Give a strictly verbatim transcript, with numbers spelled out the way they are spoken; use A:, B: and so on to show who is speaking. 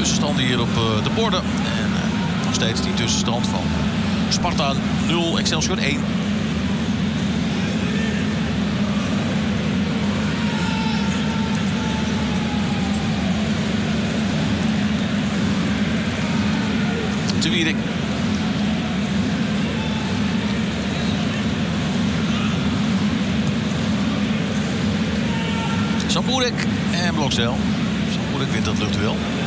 A: tussenstanden hier op uh, de borden. En uh, nog steeds die tussenstand van Sparta nul, Excelsior één. Te Wierik. Sambourek en Blokcel. Sambourek wint dat luchtduel.